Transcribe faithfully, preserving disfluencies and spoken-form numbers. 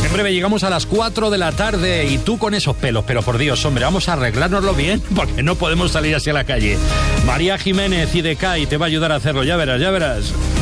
En breve llegamos a las cuatro de la tarde y tú con esos pelos, pero por Dios, hombre, vamos a arreglárnoslo bien porque no podemos salir así a la calle. María Jiménez I D K y te va a ayudar a hacerlo, ya verás, ya verás.